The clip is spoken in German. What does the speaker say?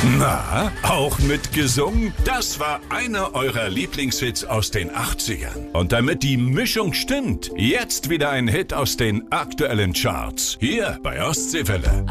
Na, auch mitgesungen? Das war einer eurer Lieblingshits aus den 80ern. Und damit die Mischung stimmt, jetzt wieder ein Hit aus den aktuellen Charts. Hier bei Ostseewelle.